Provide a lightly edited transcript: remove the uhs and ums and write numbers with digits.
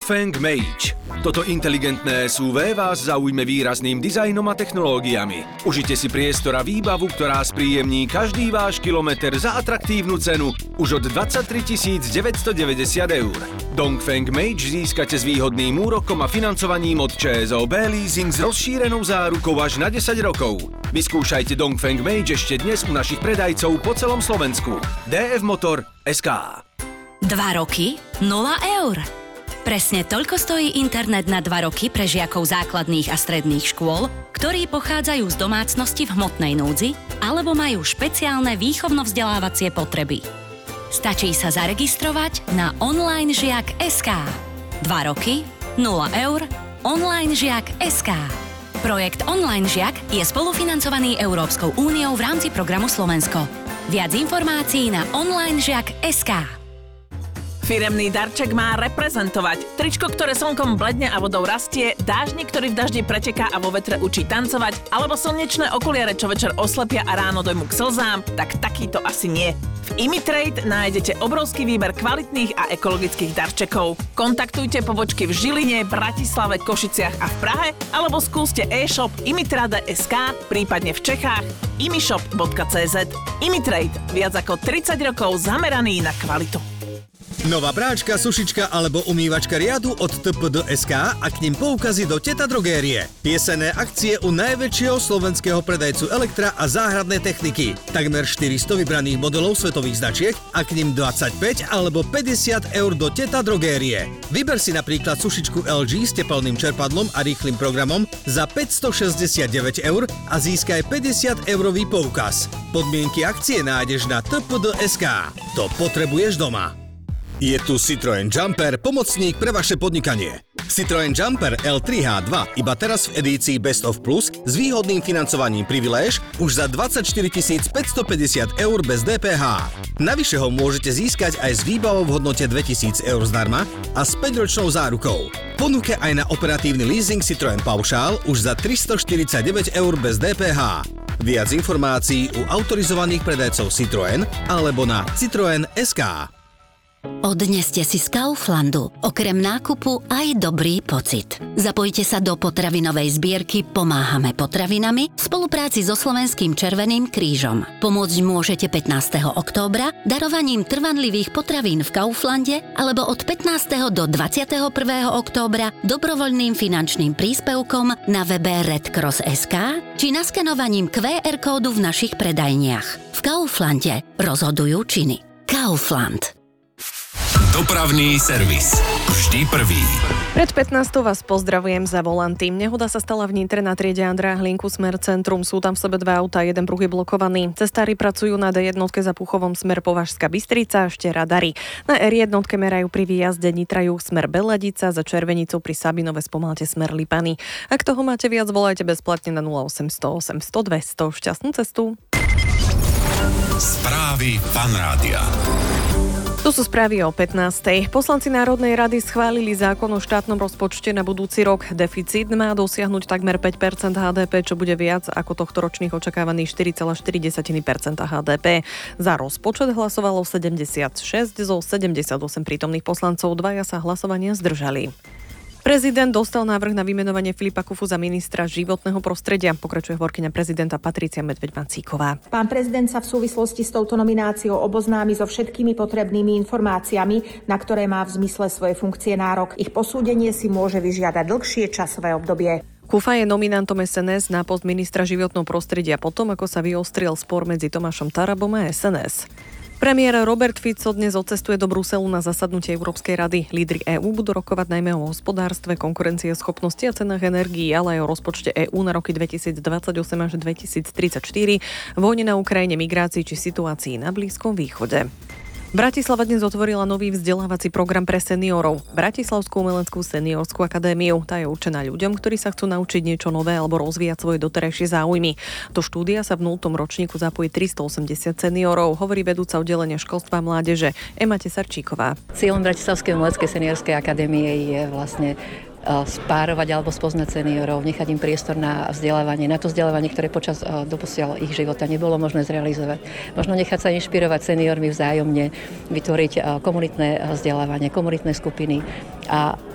Dongfeng Mage. Toto inteligentné SUV vás zaujme výrazným dizajnom a technológiami. Užite si priestor a výbavu, ktorá spríjemní každý váš kilometr za atraktívnu cenu už od 23 990 eur. Dongfeng Mage získate s výhodným úrokom a financovaním od ČSOB Leasing s rozšírenou zárukou až na 10 rokov. Vyskúšajte Dongfeng Mage ešte dnes u našich predajcov po celom Slovensku. DF Motor SK. 2 roky 0 eur. Presne toľko stojí internet na 2 roky pre žiakov základných a stredných škôl, ktorí pochádzajú z domácnosti v hmotnej núdzi alebo majú špeciálne výchovno-vzdelávacie potreby. Stačí sa zaregistrovať na onlinežiak.sk. 2 roky 0 eur onlinežiak.sk. Projekt Online Žiak je spolufinancovaný Európskou úniou v rámci programu Slovensko. Viac informácií na onlinežiak.sk. Firemný darček má reprezentovať. Tričko, ktoré slnkom bledne a vodou rastie, dážnik, ktorý v daždi preteká a vo vetre učí tancovať, alebo slnečné okuliare, čo večer oslepia a ráno dojmu k slzám, tak takýto asi nie. V Imitrade nájdete obrovský výber kvalitných a ekologických darčekov. Kontaktujte pobočky v Žiline, Bratislave, Košiciach a v Prahe, alebo skúste e-shop imitrade.sk, prípadne v Čechách imishop.cz. Imitrade, viac ako 30 rokov zameraný na kvalitu. Nová práčka, sušička alebo umývačka riadu od TPD.sk a k nim poukazy do Teta Drogérie. Jesenné akcie u najväčšieho slovenského predajcu elektra a záhradnej techniky. Takmer 400 vybraných modelov svetových značiek a k nim 25 alebo 50 eur do Teta Drogérie. Vyber si napríklad sušičku LG s tepelným čerpadlom a rýchlym programom za 569 eur a získaj 50 eurový poukaz. Podmienky akcie nájdeš na TPD.sk. To potrebuješ doma. Je tu Citroën Jumper, pomocník pre vaše podnikanie. Citroën Jumper L3H2 iba teraz v edícii Best of Plus s výhodným financovaním Priviléž už za 24 550 eur bez DPH. Navyše ho môžete získať aj s výbavou v hodnote 2000 eur zdarma a s 5-ročnou zárukou. Ponuke aj na operatívny leasing Citroën Paušál už za 349 eur bez DPH. Viac informácií u autorizovaných predajcov Citroën alebo na citroen.sk. Odneste si z Kauflandu okrem nákupu aj dobrý pocit. Zapojte sa do potravinovej zbierky Pomáhame potravinami v spolupráci so Slovenským Červeným krížom. Pomôcť môžete 15. októbra darovaním trvanlivých potravín v Kauflande alebo od 15. do 21. októbra dobrovoľným finančným príspevkom na webe redcross.sk či naskenovaním QR kódu v našich predajniach. V Kauflande rozhodujú činy. Kaufland. Dopravný servis. Vždy prvý. Pred 15. vás pozdravujem za volanty. Nehoda sa stala v Nitre na triede Andreja Hlinku smer centrum. Sú tam v sebe 2 autá, jeden pruh je blokovaný. Cestári pracujú na D1 za Púchovom smer Považská Bystrica, ešte radary. Na R1 merajú pri výjazde Nitra juh smer Beladica, za Červenicou pri Sabinove spomalte smer Lipany. Ak toho máte viac, volajte bezplatne na 0800 800 200. Šťastnú cestu. Správy Fan Rádia. Tu sú správy o 15. Poslanci Národnej rady schválili zákon o štátnom rozpočte na budúci rok. Deficit má dosiahnuť takmer 5% HDP, čo bude viac ako tohtoročných očakávaných 4,4% HDP. Za rozpočet hlasovalo 76 zo 78 prítomných poslancov, 2 sa hlasovania zdržali. Prezident dostal návrh na vymenovanie Filipa Kufu za ministra životného prostredia. Pokračuje hovorkyňa prezidenta Patricia Medveď-Macíková. Pán prezident sa v súvislosti s touto nomináciou oboznámi so všetkými potrebnými informáciami, na ktoré má v zmysle svojej funkcie nárok. Ich posúdenie si môže vyžiadať dlhšie časové obdobie. Kufa je nominantom SNS na post ministra životného prostredia potom, ako sa vyostril spor medzi Tomášom Tarabom a SNS. Premiér Robert Fico dnes odcestuje do Bruselu na zasadnutie Európskej rady. Lídri EÚ budú rokovať najmä o hospodárstve, konkurencieschopnosti a cenách energií, ale aj o rozpočte EÚ na roky 2028 až 2034, vojne na Ukrajine, migrácii či situácii na Blízkom východe. Bratislava dnes otvorila nový vzdelávací program pre seniorov. Bratislavskú umeleckú seniorskú akadémiu. Tá je určená ľuďom, ktorí sa chcú naučiť niečo nové alebo rozvíjať svoje doterajšie záujmy. Do štúdia sa v 0. ročníku zapojí 380 seniorov, hovorí vedúca oddelenia školstva a mládeže Ema Tesarčíková. Cieľom Bratislavskej umeleckej seniorskej akadémie je vlastne spárovať alebo spoznať seniorov, nechať im priestor na vzdelávanie, ktoré počas doposiaľ ich života nebolo možné zrealizovať. Možno nechať sa inšpirovať seniormi vzájomne, vytvoriť komunitné vzdelávanie, komunitné skupiny a